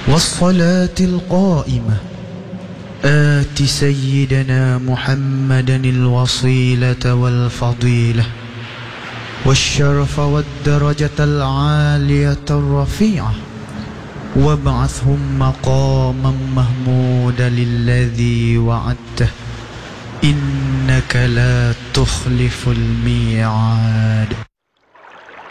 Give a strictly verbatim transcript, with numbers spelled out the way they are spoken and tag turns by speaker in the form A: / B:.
A: والصلاة القائمة آت سيدنا محمدا الوصيلة والفضيلة والشرف والدرجة العالية الرفيعة وابعثهم مقاما محمودا الذي وعدته إنك لا تخلف الميعاد.